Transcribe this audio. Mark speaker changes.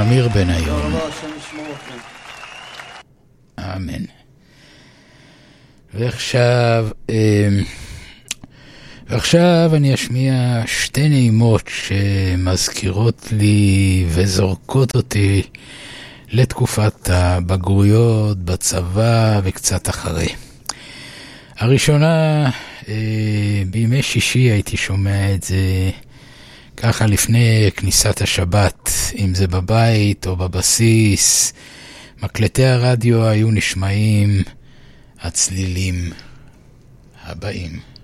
Speaker 1: אמיר בניון.
Speaker 2: תודה רבה, השם ישמור אתכם.
Speaker 1: אמן. ועכשיו אני אשמיע שתי נעימות שמזכירות לי וזורקות אותי לתקופת הבגרויות בצבא וקצת אחרי. הראשונה, בימי שישי הייתי שומע את זה ככה לפני כניסת השבת, אם זה בבית או בבסיס. מקלטי הרדיו היו נשמעים הצלילים הבאים.